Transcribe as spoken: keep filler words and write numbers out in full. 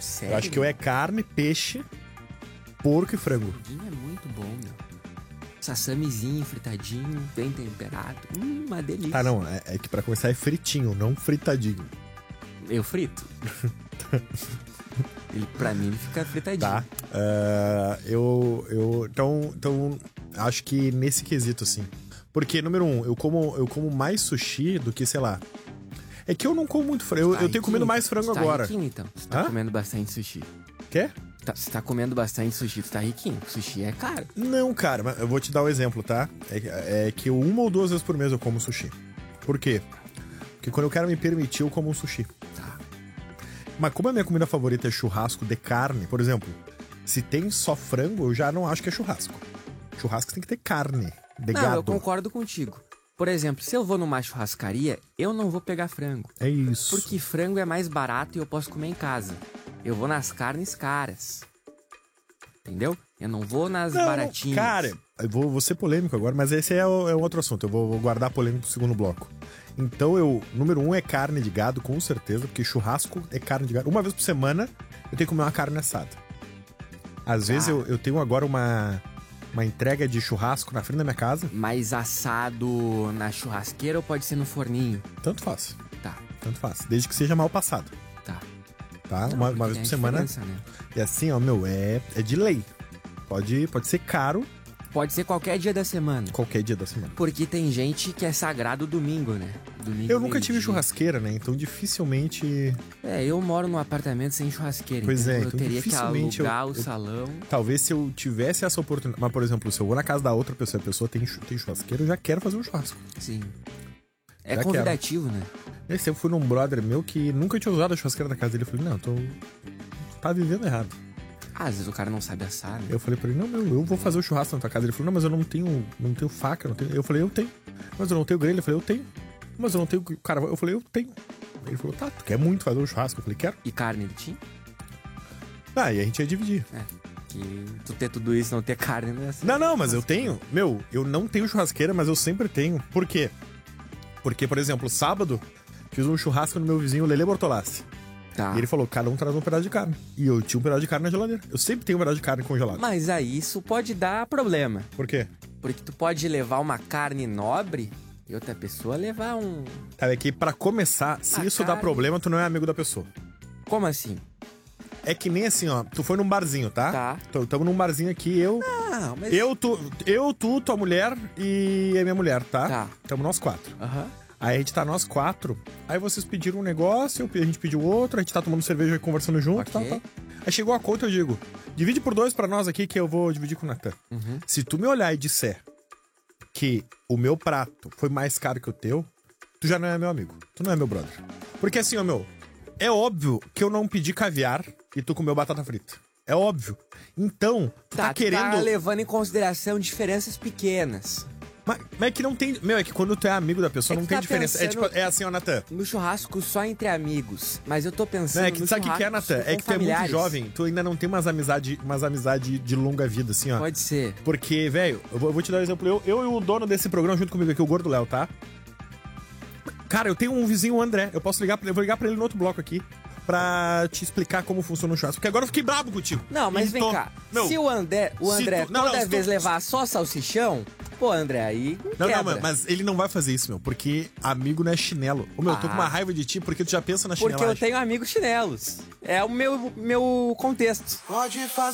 Sério? Eu acho que eu é carne, peixe, porco e frango. Franguinho é muito bom, meu. Sassamizinho, fritadinho, bem temperado. Hum, uma delícia. Tá, não, é, é que pra começar é fritinho, não fritadinho. Eu frito. Ele, pra mim, ele fica fritadinho. Tá. Uh, eu, eu, então, então, acho que nesse quesito, assim. Porque, número um, eu como, eu como mais sushi do que, sei lá... É que eu não como muito frango. Eu, Tá eu tenho comido mais frango tá agora. Riquinho, então. Você tá Hã? comendo bastante sushi. Quê? Tá, você tá comendo bastante sushi, tu tá riquinho. Sushi é caro. Não, cara, mas eu vou te dar um exemplo, tá? É, é que eu, uma ou duas vezes por mês eu como sushi. Por quê? Porque quando eu quero me permitir, eu como um sushi. Tá. Mas como a minha comida favorita é churrasco de carne, por exemplo, se tem só frango, eu já não acho que é churrasco. Churrasco tem que ter carne, de Não, gado. eu concordo contigo. Por exemplo, se eu vou numa churrascaria, eu não vou pegar frango. É isso. Porque frango é mais barato e eu posso comer em casa. Eu vou nas carnes caras. Entendeu? Eu não vou nas Não, baratinhas. Cara, eu vou, vou ser polêmico agora, mas esse é, o, é um outro assunto. Eu vou, vou guardar a polêmica pro segundo bloco. Então, eu, número um é carne de gado, com certeza, porque churrasco é carne de gado. Uma vez por semana, eu tenho que comer uma carne assada. Às Ah. vezes, eu, eu tenho agora uma, uma entrega de churrasco na frente da minha casa. Mas assado na churrasqueira ou pode ser no forninho? Tanto faz, Tá, tanto faz. Desde que seja mal passado, tá. tá? Não, uma porque uma vez tem por a semana. diferença, né? E assim, ó, meu, é, é de lei. Pode, pode ser caro Pode ser qualquer dia da semana. qualquer dia da semana. Porque tem gente que é sagrado domingo, né? Domingo Eu nunca tive meio-dia. churrasqueira, né? Então dificilmente. É, eu moro num apartamento sem churrasqueira. Pois então é, eu então teria que dificilmente eu- alugar o eu- salão. Talvez se eu tivesse essa oportunidade. Mas, por exemplo, se eu vou na casa da outra pessoa e a pessoa tem, chu- tem churrasqueira, eu já quero fazer um churrasco. Sim. É Já convidativo, né? Esse eu fui num brother meu que nunca tinha usado a churrasqueira da casa dele. Eu falei, não, tô. Tá vivendo errado. Ah, às vezes o cara não sabe assar, né? Eu falei pra ele, não, meu, eu vou fazer o churrasco na tua casa. Ele falou, não, mas eu não tenho, não tenho faca, não tenho. Eu falei, eu tenho. Mas eu não tenho grelha. Eu falei, eu tenho. Mas eu não tenho. Cara, eu falei, eu tenho. Ele falou, tá, tu quer muito fazer um churrasco? Eu falei, quero. E carne ele tinha? Ah, e a gente ia dividir. É. Que tu ter tudo isso e não ter carne, não é assim. Não, não, mas eu tenho. Meu, eu não tenho churrasqueira, mas eu sempre tenho. Por quê? Porque, por exemplo, sábado, fiz um churrasco no meu vizinho, o Lele Bortolassi. Tá. E ele falou, cada um traz um pedaço de carne. E eu tinha um pedaço de carne na geladeira. Eu sempre tenho um pedaço de carne congelado. Mas aí isso pode dar problema. Por quê? Porque tu pode levar uma carne nobre e outra pessoa levar um... Tá, é que pra começar, se A isso dá carne- problema, tu não é amigo da pessoa. Como assim? É que nem assim, ó. Tu foi num barzinho, tá? Tá. Tô- Tamo num barzinho aqui, eu... Ah, mas... Eu, tu, eu, tu, tua mulher e a minha mulher, tá? Tá. Tamo nós quatro. Aham. Aí a gente tá nós quatro. Aí vocês pediram um negócio, eu- a gente pediu outro, a gente tá tomando cerveja e conversando junto, Ok. tal, tal. Aí chegou a conta, eu digo, divide por dois pra nós aqui que eu vou dividir com o Natan. Uhum. Se tu me olhar e disser que o meu prato foi mais caro que o teu, tu já não é meu amigo. Tu não é meu brother. Porque assim, ó, meu, é óbvio que eu não pedi caviar e tu comeu batata frita. É óbvio. Então, tu tá, Tá, tu querendo... tá levando em consideração diferenças pequenas. Mas, mas é que não tem... Meu, é que quando tu é amigo da pessoa É não que tem tá diferença. É, pensando- tipo, é assim, ó, Natan. No churrasco só entre amigos. Mas eu tô pensando Não, é que no sabe o que, que é, churrasco Natan? É com que tu é muito familiares. jovem, tu ainda não tem umas amizade, umas amizade de longa vida, assim, ó. Pode ser. Porque, velho, eu vou, eu vou te dar um exemplo. Eu, eu e o dono desse programa junto comigo aqui, o Gordo Léo, tá? Cara, eu tenho um vizinho, o André. Eu posso ligar pra ele, eu vou ligar pra ele no outro bloco aqui. Pra te explicar como funciona o churrasco. Porque agora eu fiquei brabo contigo. Não, mas E vem tô- cá. Meu, se o André, o se André tu- não, toda não, se vez tu- levar só salsichão, pô, André, aí Não, quebra. não, mas- mas ele não vai fazer isso, meu. Porque amigo não é chinelo. Ô, meu, eu tô Ah. com uma raiva de ti porque tu já pensa na Porque chinelagem. eu tenho amigos chinelos. É o meu, meu contexto. Pode fazer.